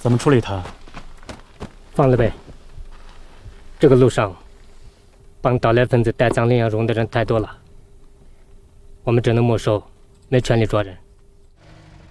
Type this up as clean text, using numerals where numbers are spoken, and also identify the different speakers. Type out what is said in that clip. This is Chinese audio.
Speaker 1: 怎么处理他？
Speaker 2: 放了呗。这个路上帮岛内分子带赃领养荣的人太多了，我们只能没收，没权利抓人。